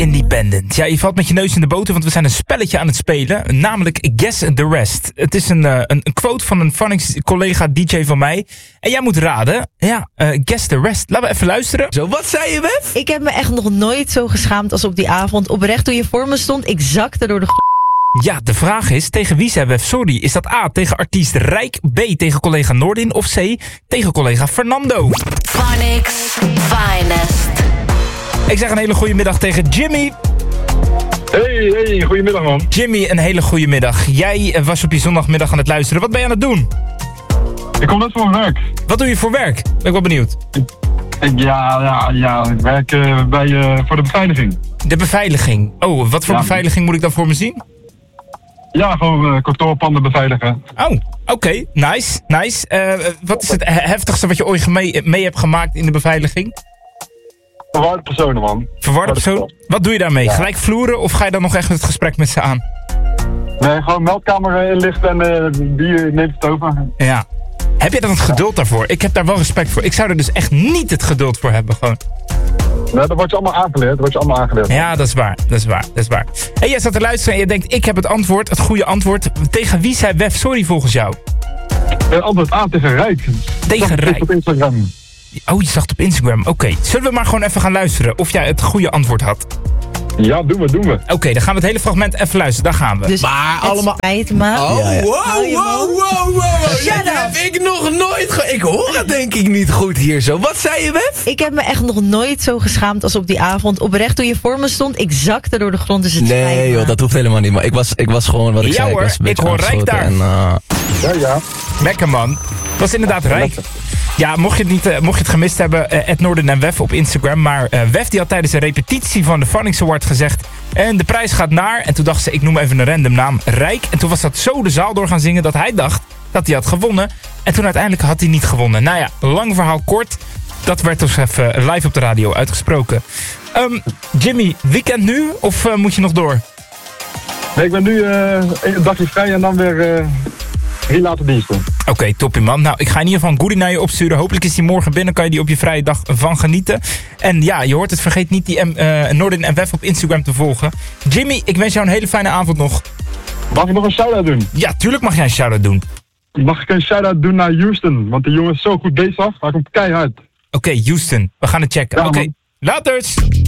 Independent. Ja, je valt met je neus in de boter, want we zijn een spelletje aan het spelen. Namelijk Guess the Rest. Het is een quote van een Phonics-collega DJ van mij. En jij moet raden. Ja, Guess the Rest. Laten we even luisteren. Zo, wat zei je, Wef? Ik heb me echt nog nooit zo geschaamd als op die avond. Oprecht, toen je voor me stond, ik zakte door de Ja, de vraag is, tegen wie zei Wef sorry? Is dat A, tegen artiest Rijk, B, tegen collega Noordin of C, tegen collega Fernando? Phonics Finest. Ik zeg een hele goede middag tegen Jimmy. Hey, goedemiddag man. Jimmy, een hele goede middag. Jij was op je zondagmiddag aan het luisteren. Wat ben je aan het doen? Ik kom net voor mijn werk. Wat doe je voor werk? Ben ik wel benieuwd. Ik werk voor de beveiliging. De beveiliging. Oh, wat voor beveiliging moet ik dan voor me zien? Ja, gewoon kantoorpanden beveiligen. Oh, oké. Nice. Wat is het heftigste wat je ooit mee hebt gemaakt in de beveiliging? Verwarde personen, man. Verwarde persoon? Wat doe je daarmee? Ja. Gelijk vloeren of ga je dan nog echt het gesprek met ze aan? Nee, gewoon meldkamer inlichten en die neemt het over. Ja. Heb je dan het geduld daarvoor? Ik heb daar wel respect voor. Ik zou er dus echt niet het geduld voor hebben, gewoon. Nee, dat wordt je allemaal aangeleerd. Ja, dat is waar. En jij zat te luisteren en je denkt, ik heb het antwoord, het goede antwoord. Tegen wie zei Wef sorry volgens jou? Antwoord A tegen Rijk. Tegen Rijk. Op Instagram. Oh, je zag het op Instagram. Oké. Zullen we maar gewoon even gaan luisteren of jij het goede antwoord had? Ja, doen we. Oké, dan gaan we het hele fragment even luisteren. Daar gaan we. Dus Maar het allemaal... spijt me. Oh, wow. Shut Dat up. heb ik nog nooit Ik hoor het denk ik niet goed hier zo. Wat zei je, Wef? Ik heb me echt nog nooit zo geschaamd als op die avond. Oprecht, toen je voor me stond, ik zakte door de grond. Dus het spijt me. Nee joh, dat hoeft helemaal niet. Maar ik was gewoon wat ik Ja, zei. hoor, Ik was een beetje ik hoor Rijk aangesloten daar. en, Ja. Lekker man. Dat was inderdaad Rijk. Ja, mocht je het gemist hebben, @Noorden en Wef op Instagram. Maar Wef die had tijdens een repetitie van de Phonics Award gezegd... En de prijs gaat naar... En toen dacht ze, ik noem even een random naam, Rijk. En toen was dat zo de zaal door gaan zingen dat hij dacht dat hij had gewonnen. En toen uiteindelijk had hij niet gewonnen. Nou ja, lang verhaal kort. Dat werd dus even live op de radio uitgesproken. Jimmy, weekend nu of moet je nog door? Nee, ik ben nu een dagje vrij en dan weer 3 later diensten. Oké, toppie man. Nou, ik ga in ieder geval een goodie naar je opsturen. Hopelijk is die morgen binnen. Kan je die op je vrije dag van genieten. En ja, je hoort het. Vergeet niet die Noordin en Wef op Instagram te volgen. Jimmy, ik wens jou een hele fijne avond nog. Mag ik nog een shout-out doen? Ja, tuurlijk mag jij een shout-out doen. Mag ik een shout-out doen naar Houston? Want die jongen is zo goed bezig. Hij komt keihard. Oké, Houston. We gaan het checken. Ja, Oké, man. laters!